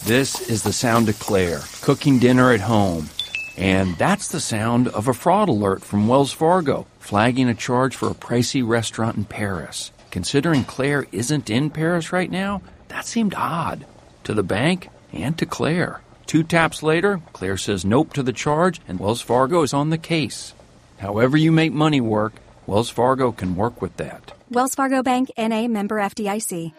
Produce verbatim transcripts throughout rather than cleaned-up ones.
This is the sound of Claire, cooking dinner at home. And that's the sound of a fraud alert from Wells Fargo, flagging a charge for a pricey restaurant in Paris. Considering Claire isn't in Paris right now, that seemed odd. To the bank and to Claire. Two taps later, Claire says nope to the charge, and Wells Fargo is on the case. However you make money work, Wells Fargo can work with that. Wells Fargo Bank, N A, member F D I C.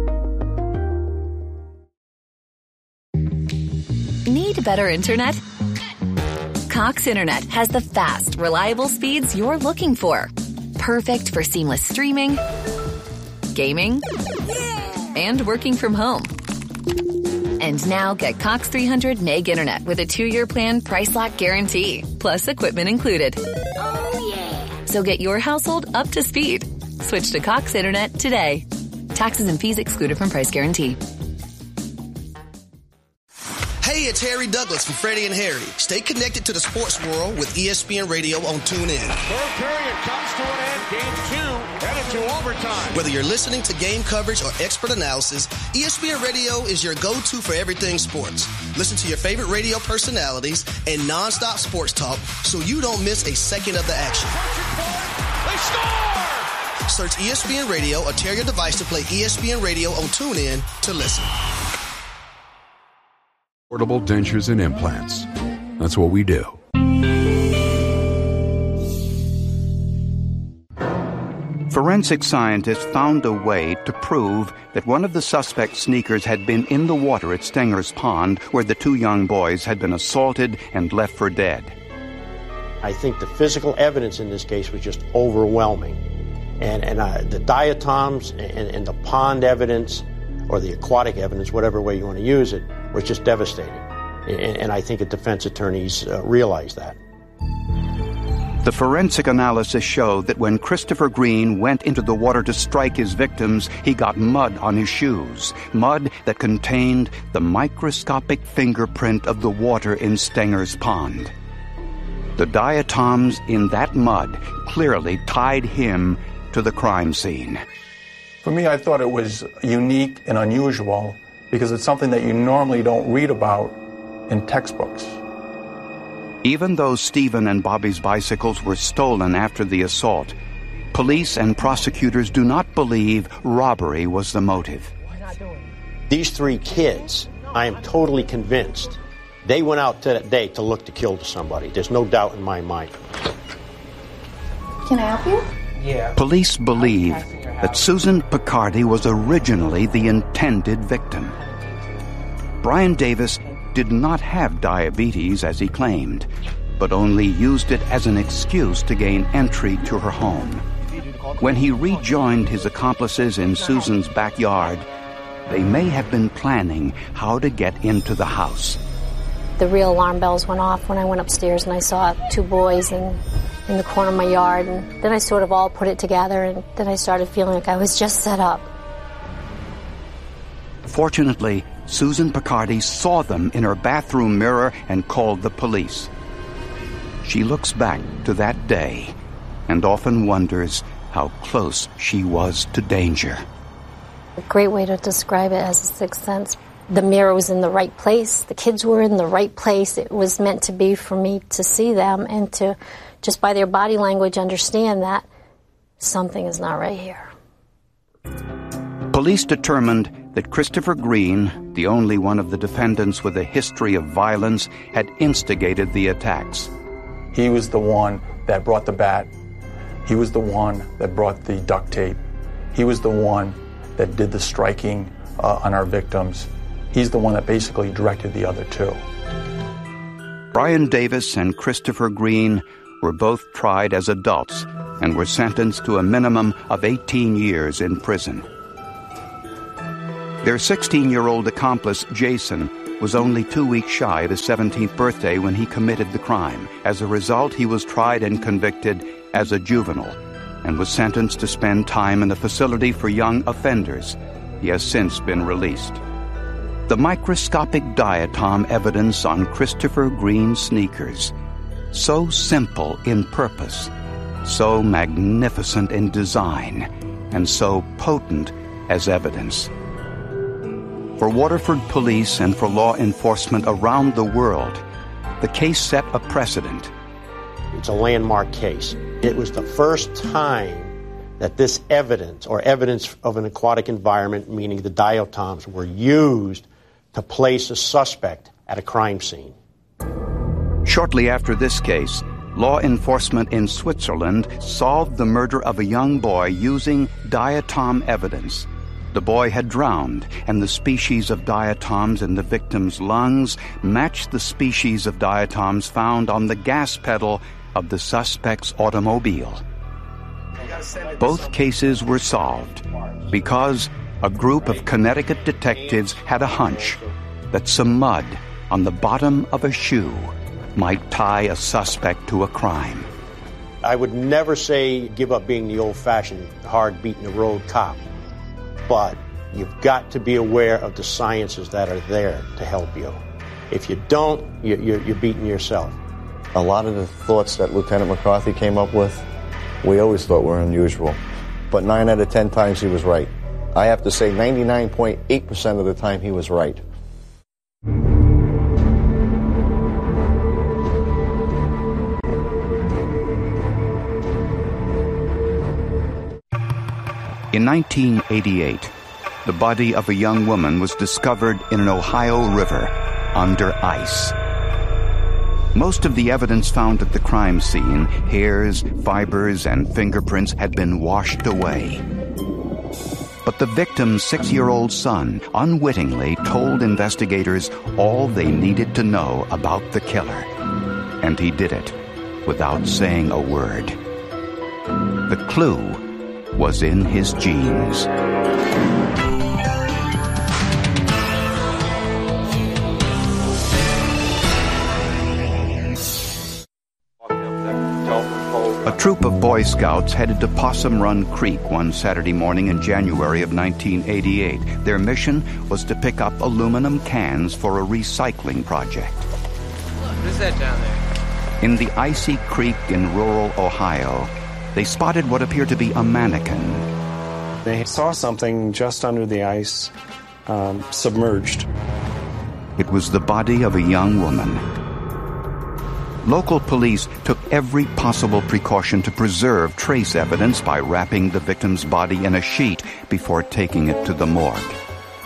Need better internet? Cox Internet has the fast, reliable speeds you're looking for. Perfect for seamless streaming, gaming, and working from home. And now get Cox three hundred meg internet with a two-year plan price lock guarantee, plus equipment included. Oh, yeah. So get your household up to speed. Switch to Cox Internet today. Taxes and fees excluded from price guarantee. Hey, it's Harry Douglas from Freddie and Harry. Stay connected to the sports world with E S P N Radio on TuneIn. Third period comes to an end. Game two headed to overtime. Whether you're listening to game coverage or expert analysis, E S P N Radio is your go-to for everything sports. Listen to your favorite radio personalities and nonstop sports talk so you don't miss a second of the action. They score! Search E S P N Radio or tear your device to play E S P N Radio on TuneIn to listen. Portable dentures and implants. That's what we do. Forensic scientists found a way to prove that one of the suspect's sneakers had been in the water at Stenger's Pond, where the two young boys had been assaulted and left for dead. I think the physical evidence in this case was just overwhelming. And, and uh, the diatoms and, and the pond evidence, or the aquatic evidence, whatever way you want to use it, was just devastating. And, and I think the defense attorneys uh, realized that. The forensic analysis showed that when Christopher Green went into the water to strike his victims, he got mud on his shoes, mud that contained the microscopic fingerprint of the water in Stenger's Pond. The diatoms in that mud clearly tied him to the crime scene. For me, I thought it was unique and unusual because it's something that you normally don't read about in textbooks. Even though Stephen and Bobby's bicycles were stolen after the assault, police and prosecutors do not believe robbery was the motive. These three kids, I am totally convinced, they went out to that day to look to kill somebody. There's no doubt in my mind. Can I help you? Yeah. Police believe that Susan Picardi was originally the intended victim. Brian Davis did not have diabetes as he claimed, but only used it as an excuse to gain entry to her home. When he rejoined his accomplices in Susan's backyard, they may have been planning how to get into the house. The real alarm bells went off when I went upstairs and I saw two boys in, in the corner of my yard, and then I sort of all put it together, and then I started feeling like I was just set up. Fortunately, Susan Picardi saw them in her bathroom mirror and called the police. She looks back to that day and often wonders how close she was to danger. A great way to describe it as a sixth sense. The mirror was in the right place. The kids were in the right place. It was meant to be for me to see them and to, just by their body language, understand that something is not right here. Police determined that Christopher Green, the only one of the defendants with a history of violence, had instigated the attacks. He was the one that brought the bat. He was the one that brought the duct tape. He was the one that did the striking uh, on our victims. He's the one that basically directed the other two. Brian Davis and Christopher Green were both tried as adults and were sentenced to a minimum of eighteen years in prison. Their sixteen-year-old accomplice, Jason, was only two weeks shy of his seventeenth birthday when he committed the crime. As a result, he was tried and convicted as a juvenile and was sentenced to spend time in a facility for young offenders. He has since been released. The microscopic diatom evidence on Christopher Green's sneakers, so simple in purpose, so magnificent in design, and so potent as evidence. For Waterford police and for law enforcement around the world, the case set a precedent. It's a landmark case. It was the first time that this evidence, or evidence of an aquatic environment, meaning the diatoms, were used to place a suspect at a crime scene. Shortly after this case, law enforcement in Switzerland solved the murder of a young boy using diatom evidence. The boy had drowned, and the species of diatoms in the victim's lungs matched the species of diatoms found on the gas pedal of the suspect's automobile. Both cases were solved because a group of Connecticut detectives had a hunch that some mud on the bottom of a shoe might tie a suspect to a crime. I would never say give up being the old-fashioned, hard beaten-the-road cop, but you've got to be aware of the sciences that are there to help you. If you don't, you're, you're beating yourself. A lot of the thoughts that Lieutenant McCarthy came up with, we always thought were unusual. But nine out of ten times he was right. I have to say ninety-nine point eight percent of the time he was right. In nineteen eighty-eight, the body of a young woman was discovered in an Ohio river under ice. Most of the evidence found at the crime scene, hairs, fibers, and fingerprints, had been washed away. But the victim's six-year-old son unwittingly told investigators all they needed to know about the killer. And he did it without saying a word. The clue was in his genes. A troop of Boy Scouts headed to Possum Run Creek one Saturday morning in January of nineteen eighty-eight. Their mission was to pick up aluminum cans for a recycling project. Look, what is that down there? In the icy creek in rural Ohio, they spotted what appeared to be a mannequin. They saw something just under the ice, um, submerged. It was the body of a young woman. Local police took every possible precaution to preserve trace evidence by wrapping the victim's body in a sheet before taking it to the morgue.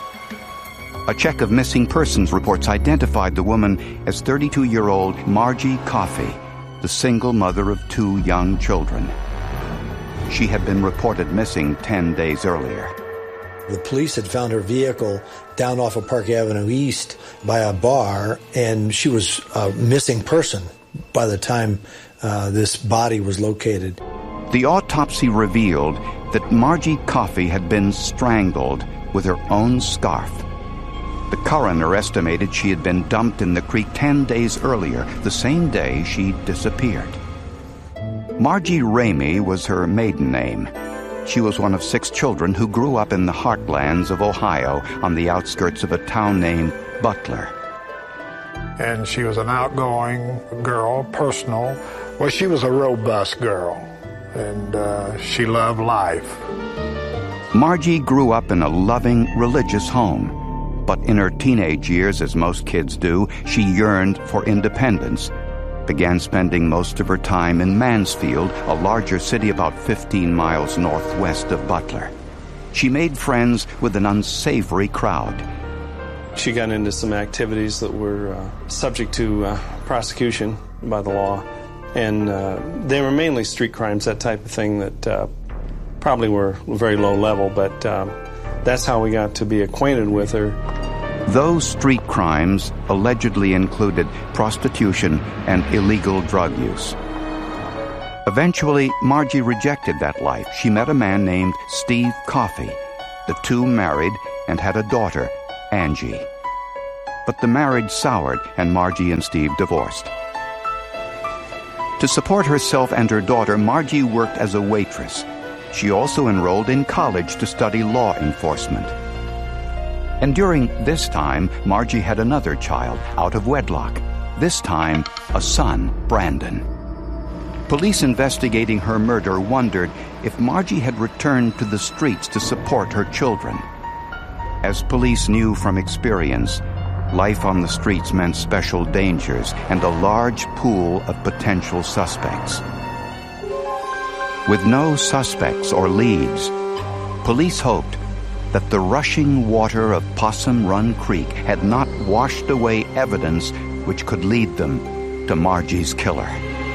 A check of missing persons reports identified the woman as thirty-two-year-old Margie Coffey, the single mother of two young children. She had been reported missing ten days earlier. The police had found her vehicle down off of Park Avenue East by a bar, and she was a missing person by the time uh, this body was located. The autopsy revealed that Margie Coffey had been strangled with her own scarf. The coroner estimated she had been dumped in the creek ten days earlier, the same day she disappeared. Margie Ramey was her maiden name. She was one of six children who grew up in the heartlands of Ohio on the outskirts of a town named Butler. And she was an outgoing girl, personal. Well, she was a robust girl, and uh, she loved life. Margie grew up in a loving, religious home. But in her teenage years, as most kids do, she yearned for independence, began spending most of her time in Mansfield, a larger city about fifteen miles northwest of Butler. She made friends with an unsavory crowd. She got into some activities that were uh, subject to uh, prosecution by the law, and uh, they were mainly street crimes, that type of thing that uh, probably were very low level, but um, that's how we got to be acquainted with her. Those street crimes allegedly included prostitution and illegal drug use. Eventually, Margie rejected that life. She met a man named Steve Coffey. The two married and had a daughter, Angie. But the marriage soured, and Margie and Steve divorced. To support herself and her daughter, Margie worked as a waitress. She also enrolled in college to study law enforcement. And during this time, Margie had another child out of wedlock, this time a son, Brandon. Police investigating her murder wondered if Margie had returned to the streets to support her children. As police knew from experience, life on the streets meant special dangers and a large pool of potential suspects. With no suspects or leads, police hoped that the rushing water of Possum Run Creek had not washed away evidence which could lead them to Margie's killer.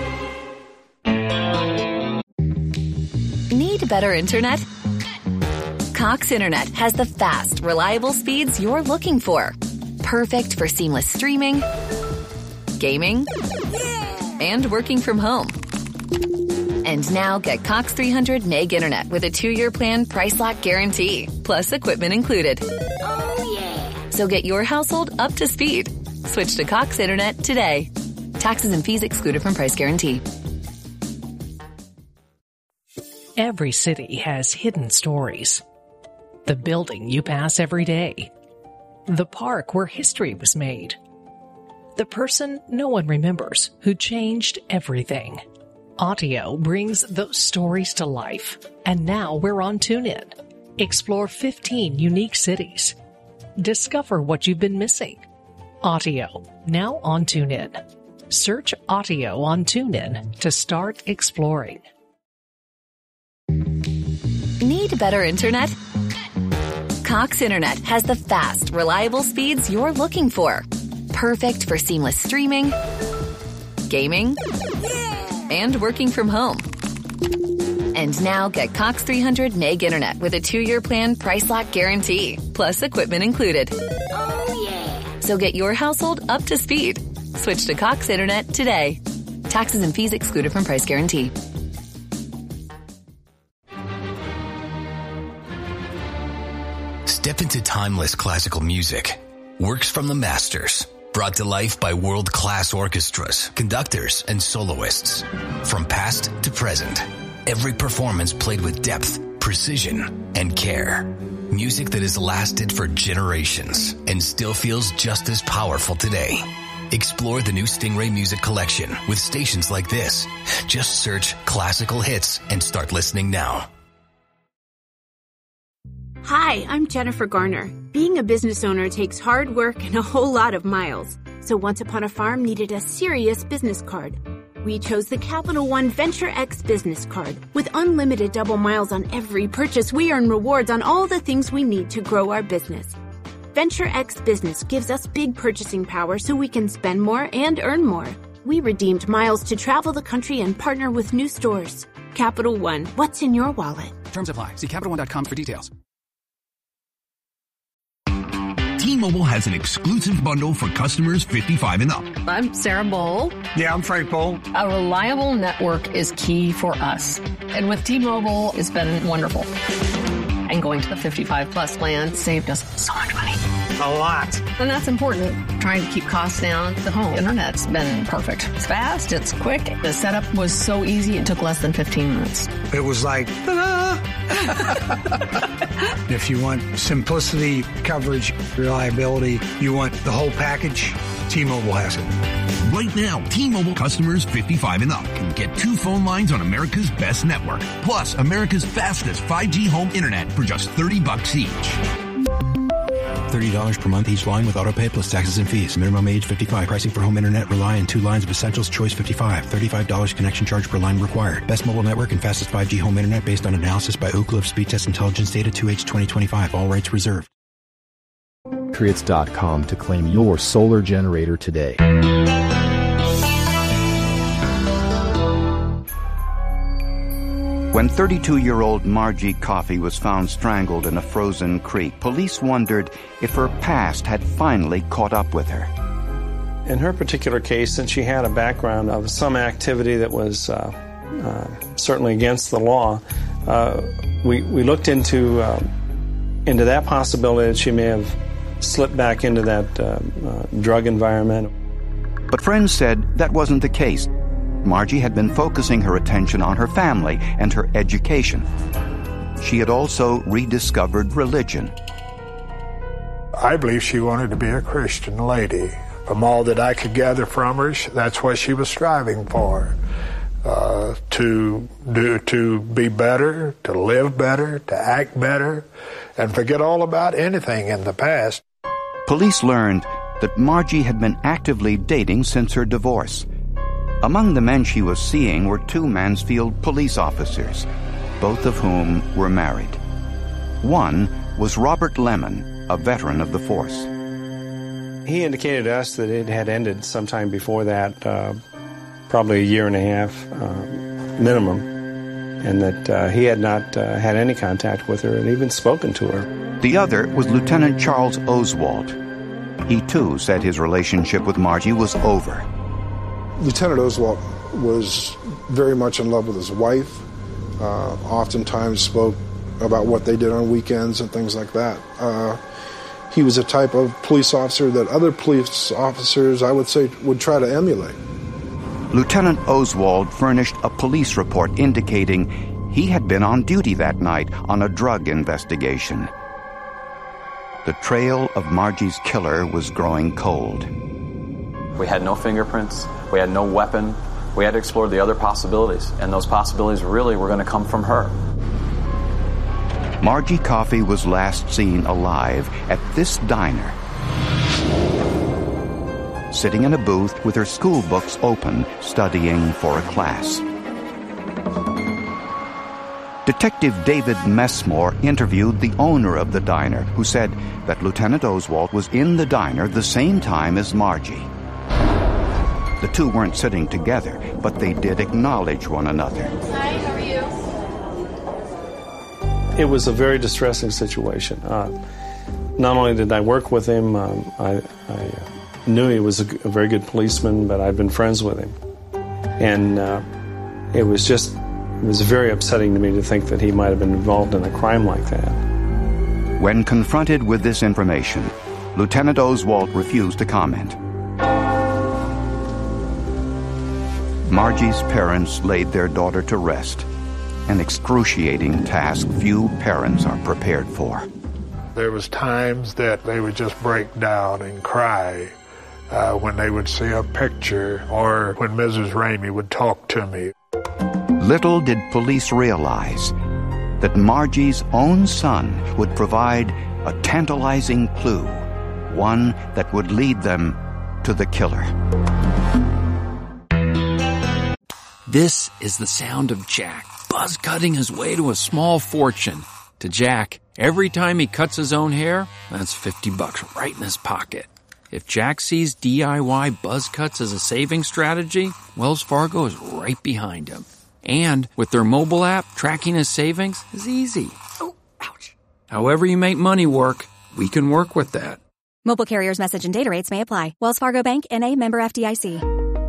Need better internet? Cox Internet has the fast, reliable speeds you're looking for. Perfect for seamless streaming, gaming, and working from home. And now get Cox three hundred meg internet with a two-year plan price lock guarantee, plus equipment included. Oh, yeah. So get your household up to speed. Switch to Cox Internet today. Taxes and fees excluded from price guarantee. Every city has hidden stories. The building you pass every day. The park where history was made. The person no one remembers who changed everything. Audio brings those stories to life. And now we're on TuneIn. Explore fifteen unique cities. Discover what you've been missing. Audio, now on TuneIn. Search Audio on TuneIn to start exploring. Need better internet? Cox Internet has the fast, reliable speeds you're looking for. Perfect for seamless streaming, gaming, and working from home. And now get Cox three hundred meg internet with a two-year plan price lock guarantee, plus equipment included. Oh, yeah. So get your household up to speed. Switch to Cox Internet today. Taxes and fees excluded from price guarantee. Step into timeless classical music. Works from the masters. Brought to life by world-class orchestras, conductors, and soloists. From past to present, every performance played with depth, precision, and care. Music that has lasted for generations and still feels just as powerful today. Explore the new Stingray Music Collection with stations like this. Just search classical hits and start listening now. Hi, I'm Jennifer Garner. Being a business owner takes hard work and a whole lot of miles. So Once Upon a Farm needed a serious business card. We chose the Capital One Venture X business card. With unlimited double miles on every purchase, we earn rewards on all the things we need to grow our business. Venture X Business gives us big purchasing power so we can spend more and earn more. We redeemed miles to travel the country and partner with new stores. Capital One, what's in your wallet? Terms apply. See Capital One dot com for details. T-Mobile has an exclusive bundle for customers fifty-five and up. I'm Sarah Bowl. Yeah, I'm Frank Bowl. A reliable network is key for us. And with T-Mobile, it's been wonderful. And going to the fifty-five plus plan saved us so much money. A lot. And that's important. Trying to keep costs down. The home internet's been perfect. It's fast. It's quick. The setup was so easy. It took less than fifteen minutes. It was like, ta-da! If you want simplicity, coverage, reliability, you want the whole package, T-Mobile has it. Right now, T-Mobile customers fifty-five and up can get two phone lines on America's best network, plus America's fastest five G home internet for just thirty bucks each. thirty dollars per month each line with autopay plus taxes and fees. Minimum age fifty-five. Pricing for home internet rely on two lines of Essentials Choice fifty-five. thirty-five dollars connection charge per line required. Best mobile network and fastest five G home internet based on analysis by Oak Cliff Speed Test Intelligence Data two H twenty twenty-five. All rights reserved. Patriots dot com to claim your solar generator today. When thirty-two-year-old Margie Coffey was found strangled in a frozen creek, police wondered if her past had finally caught up with her. In her particular case, since she had a background of some activity that was uh, uh, certainly against the law, uh, we, we looked into, uh, into that possibility that she may have slipped back into that uh, uh, drug environment. But friends said that wasn't the case. Margie had been focusing her attention on her family and her education. She had also rediscovered religion. I believe she wanted to be a Christian lady. From all that I could gather from her, that's what she was striving for. uh, to do to be better, to live better, to act better, and forget all about anything in the past. Police learned that Margie had been actively dating since her divorce. Among the men she was seeing were two Mansfield police officers, both of whom were married. One was Robert Lemon, a veteran of the force. He indicated to us that it had ended sometime before that, uh, probably a year and a half uh, minimum, and that uh, he had not uh, had any contact with her and even spoken to her. The other was Lieutenant Charles Oswald. He, too, said his relationship with Margie was over. Lieutenant Oswald was very much in love with his wife, uh, oftentimes spoke about what they did on weekends and things like that. Uh, he was a type of police officer that other police officers, I would say, would try to emulate. Lieutenant Oswald furnished a police report indicating he had been on duty that night on a drug investigation. The trail of Margie's killer was growing cold. We had no fingerprints. We had no weapon. We had to explore the other possibilities, and those possibilities really were going to come from her. Margie Coffey was last seen alive at this diner, sitting in a booth with her school books open, studying for a class. Detective David Messmore interviewed the owner of the diner, who said that Lieutenant Oswald was in the diner the same time as Margie. The two weren't sitting together, but they did acknowledge one another. Hi, how are you? It was a very distressing situation. Uh, not only did I work with him, um, I, I knew he was a, a very good policeman, but I'd been friends with him. And uh, it was just, it was very upsetting to me to think that he might have been involved in a crime like that. When confronted with this information, Lieutenant Oswald refused to comment. Margie's parents laid their daughter to rest, an excruciating task few parents are prepared for. There was times that they would just break down and cry uh, when they would see a picture or when Missus Ramey would talk to me. Little did police realize that Margie's own son would provide a tantalizing clue, one that would lead them to the killer. This is the sound of Jack, buzz cutting his way to a small fortune. To Jack, every time he cuts his own hair, that's fifty bucks right in his pocket. If Jack sees D I Y buzz cuts as a saving strategy, Wells Fargo is right behind him. And with their mobile app, tracking his savings is easy. Oh, ouch. However you make money work, we can work with that. Mobile carriers' message and data rates may apply. Wells Fargo Bank, N A, member F D I C.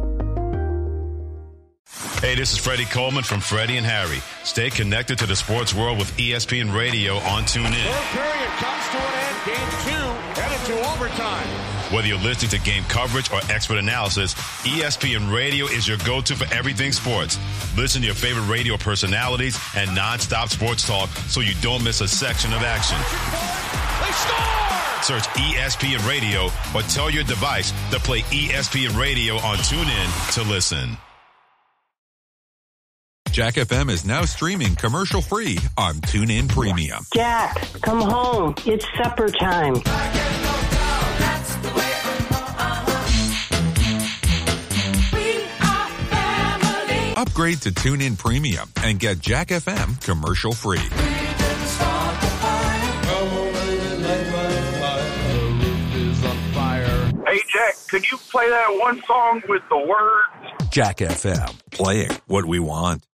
Hey, this is Freddie Coleman from Freddie and Harry. Stay connected to the sports world with E S P N Radio on TuneIn. Third period comes to an end. Game two headed to overtime. Whether you're listening to game coverage or expert analysis, E S P N Radio is your go-to for everything sports. Listen to your favorite radio personalities and nonstop sports talk so you don't miss a section of action. They score! Search E S P N Radio or tell your device to play E S P N Radio on TuneIn to listen. Jack F M is now streaming commercial-free on TuneIn Premium. Jack, come home. It's supper time. Upgrade to TuneIn Premium and get Jack F M commercial-free. Hey, Jack, could you play that one song with the words? Jack F M, playing what we want.